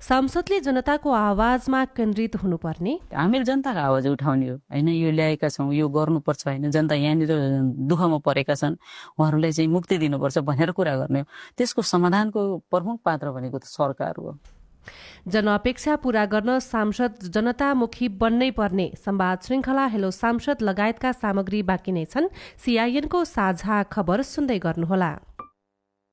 संसदले जनताको आवाजमा केन्द्रित हुनुपर्ने, हामीले जनताको आवाज उठाउने हो हैन। यो ल्याएका छौँ, यो गर्नुपर्छ हैन, जनता यहाँनिर दुःखमा परेका छन्, उहाँहरूलाई चाहिँ मुक्ति दिनुपर्छ भनेर कुरा गर्ने हो। त्यसको समाधानको प्रमुख पात्र भनेको त सरकार हो। जनअपेक्षा पूरा गर्न सांसद जनतामुखी बन्नै पर्ने। संवाद श्रृंखला हेलो सांसद लगायतका सामग्री बाँकी नै छन्। CIN को साझा खबर सुन्दै गर्नुहोला।